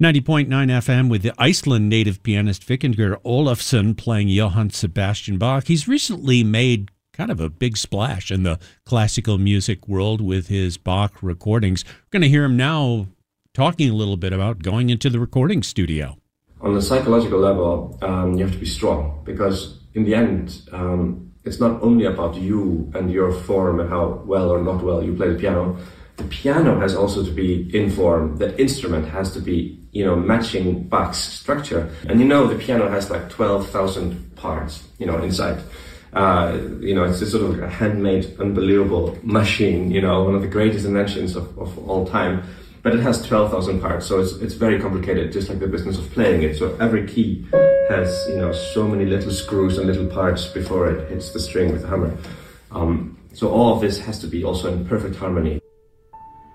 90.9 FM with the Iceland native pianist Vikingur Olafsson playing Johann Sebastian Bach. He's recently made kind of a big splash in the classical music world with his Bach recordings. We're going to hear him now talking a little bit about going into the recording studio. On the psychological level, you have to be strong, because in the end, it's not only about you and your form and how well or not well you play the piano. The piano has also to be in form. The instrument has to be, matching Bach's structure. And the piano has like 12,000 parts, inside. It's a sort of a handmade, unbelievable machine, one of the greatest inventions of all time. But it has 12,000 parts, so it's very complicated, just like the business of playing it. So every key has, so many little screws and little parts before it hits the string with the hammer. So all of this has to be also in perfect harmony.